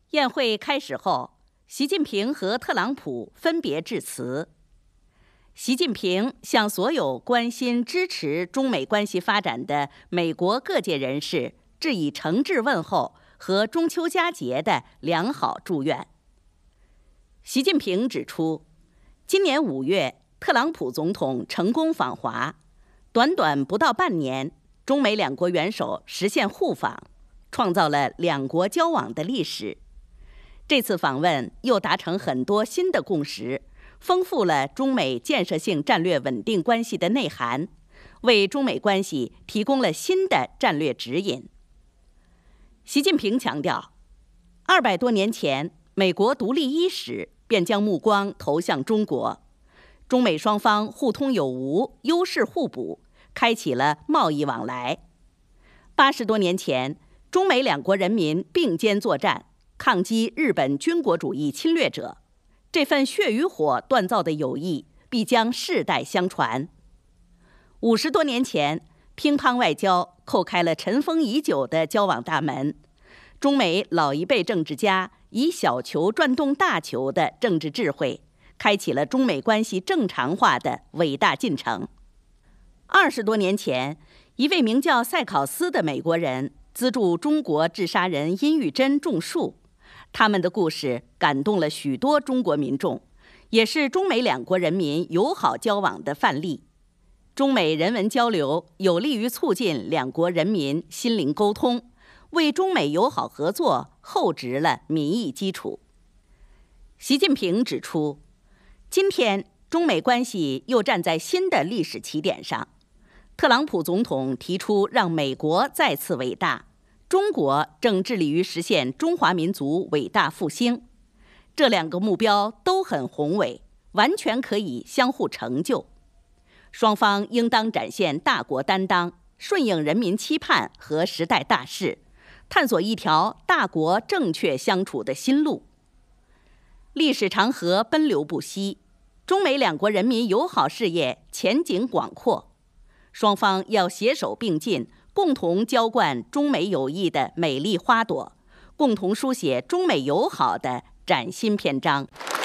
宴会开始后，习近平和特朗普分别致辞。习近平向所有关心支持中美关系发展的美国各界人士致以诚挚问候和中秋佳节的良好祝愿。习近平指出，今年5月，特朗普总统成功访华，短短不到半年，中美两国元首实现互访，创造了两国交往的历史。这次访问又达成很多新的共识，丰富了中美建设性战略稳定关系的内涵，为中美关系提供了新的战略指引。习近平强调，200多年前，美国独立伊始便将目光投向中国，中美双方互通有无，优势互补，开启了贸易往来。80多年前，中美两国人民并肩作战，抗击日本军国主义侵略者，这份血与火锻造的友谊必将世代相传。50多年前，乒乓外交叩开了尘封已久的交往大门，中美老一辈政治家以小球转动大球的政治智慧，开启了中美关系正常化的伟大进程。20多年前，一位名叫塞考斯的美国人资助中国治沙人殷玉珍种树，他们的故事感动了许多中国民众，也是中美两国人民友好交往的范例。中美人文交流有利于促进两国人民心灵沟通，为中美友好合作厚植了民意基础。习近平指出，今天中美关系又站在新的历史起点上。特朗普总统提出让美国再次伟大，中国正致力于实现中华民族伟大复兴，这两个目标都很宏伟，完全可以相互成就。双方应当展现大国担当，顺应人民期盼和时代大势，探索一条大国正确相处的新路。历史长河奔流不息，中美两国人民友好事业前景广阔，双方要携手并进，共同浇灌中美友谊的美丽花朵，共同书写中美友好的崭新篇章。